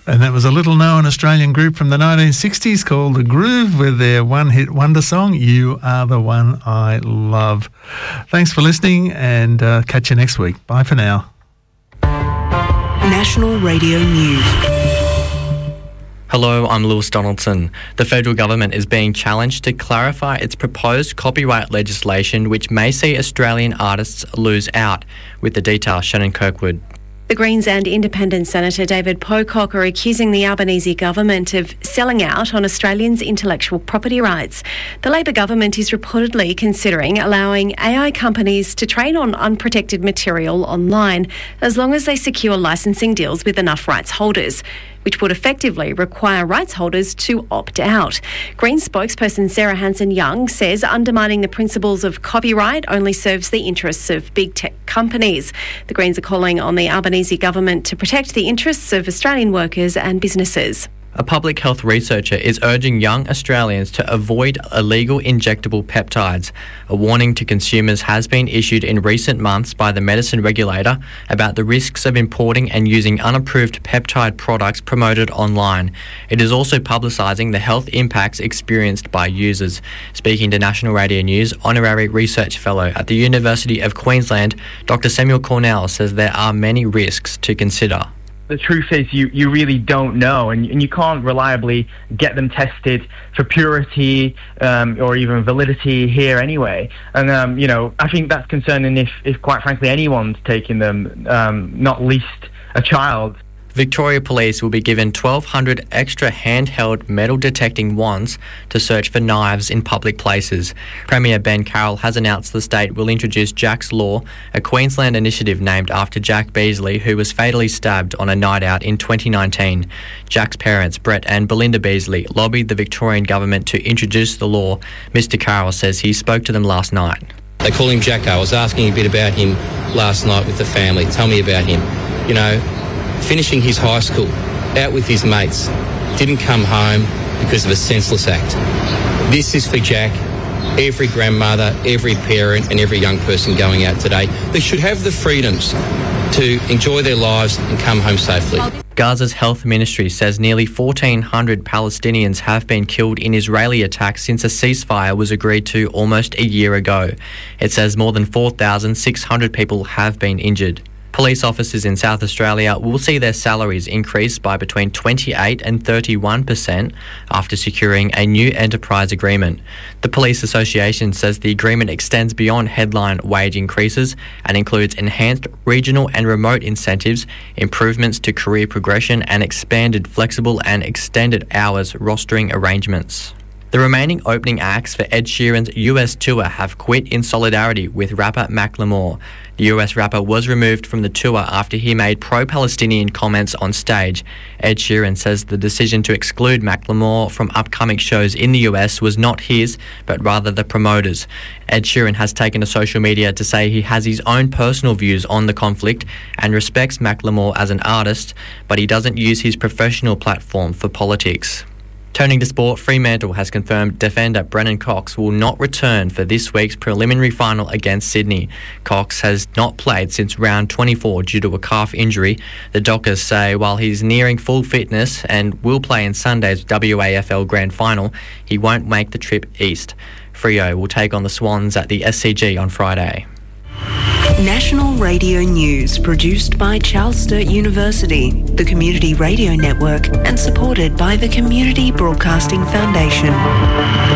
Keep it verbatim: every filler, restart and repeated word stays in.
And that was a little-known Australian group from the nineteen sixties called The Groove with their one-hit wonder song, You Are the One I Love. Thanks for listening and uh, catch you next week. Bye for now. National Radio News. Hello, I'm Lewis Donaldson. The federal government is being challenged to clarify its proposed copyright legislation, which may see Australian artists lose out. With the details, Shannon Kirkwood. The Greens and Independent Senator David Pocock are accusing the Albanese government of selling out on Australians' intellectual property rights. The Labor government is reportedly considering allowing A I companies to trade on unprotected material online as long as they secure licensing deals with enough rights holders, which would effectively require rights holders to opt out. Green spokesperson Sarah Hanson-Young says undermining the principles of copyright only serves the interests of big tech companies. The Greens are calling on the Albanese government to protect the interests of Australian workers and businesses. A public health researcher is urging young Australians to avoid illegal injectable peptides. A warning to consumers has been issued in recent months by the medicine regulator about the risks of importing and using unapproved peptide products promoted online. It is also publicising the health impacts experienced by users. Speaking to National Radio News, Honorary Research Fellow at the University of Queensland, Doctor Samuel Cornell says there are many risks to consider. The truth is you, you really don't know, and, and you can't reliably get them tested for purity um, or even validity here anyway. And, um, you know, I think that's concerning if, if quite frankly, anyone's taking them, um, not least a child. Victoria Police will be given twelve hundred extra handheld metal-detecting wands to search for knives in public places. Premier Ben Carroll has announced the state will introduce Jack's Law, a Queensland initiative named after Jack Beasley, who was fatally stabbed on a night out in twenty nineteen. Jack's parents, Brett and Belinda Beasley, lobbied the Victorian government to introduce the law. Mister Carroll says he spoke to them last night. They call him Jacko. I was asking a bit about him last night with the family. Tell me about him. You know, finishing his high school, out with his mates, didn't come home because of a senseless act. This is for Jack, every grandmother, every parent and every young person going out today. They should have the freedoms to enjoy their lives and come home safely. Gaza's health ministry says nearly fourteen hundred Palestinians have been killed in Israeli attacks since a ceasefire was agreed to almost a year ago. It says more than four thousand six hundred people have been injured. Police officers in South Australia will see their salaries increase by between twenty-eight and thirty-one percent after securing a new enterprise agreement. The Police Association says the agreement extends beyond headline wage increases and includes enhanced regional and remote incentives, improvements to career progression and expanded flexible and extended hours rostering arrangements. The remaining opening acts for Ed Sheeran's U S tour have quit in solidarity with rapper Macklemore. The U S rapper was removed from the tour after he made pro-Palestinian comments on stage. Ed Sheeran says the decision to exclude Macklemore from upcoming shows in the U S was not his, but rather the promoters. Ed Sheeran has taken to social media to say he has his own personal views on the conflict and respects Macklemore as an artist, but he doesn't use his professional platform for politics. Turning to sport, Fremantle has confirmed defender Brennan Cox will not return for this week's preliminary final against Sydney. Cox has not played since round twenty-four due to a calf injury. The Dockers say while he's nearing full fitness and will play in Sunday's W A F L Grand Final, he won't make the trip east. Freo will take on the Swans at the S C G on Friday. National Radio News, produced by Charles Sturt University, the Community Radio Network, and supported by the Community Broadcasting Foundation.